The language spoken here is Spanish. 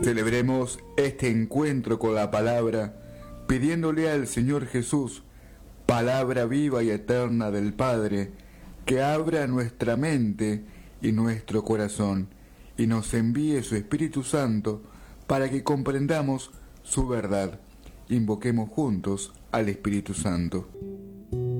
Celebremos este encuentro con la palabra, pidiéndole al Señor Jesús, palabra viva y eterna del Padre, que abra nuestra mente y nuestro corazón y nos envíe su Espíritu Santo para que comprendamos su verdad. Invoquemos juntos al Espíritu Santo.